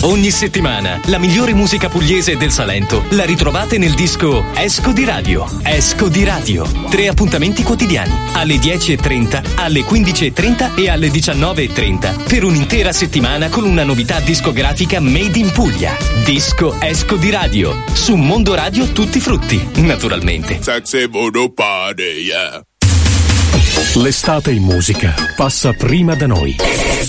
Ogni settimana la migliore musica pugliese del Salento la ritrovate nel disco Esco di Radio. Esco di Radio. 3 appuntamenti quotidiani alle 10:30, alle 15:30 e alle 19:30 per un'intera settimana con una novità discografica made in Puglia. Disco Esco di Radio su Mondo Radio Tutti Frutti, naturalmente. L'estate in musica passa prima da noi.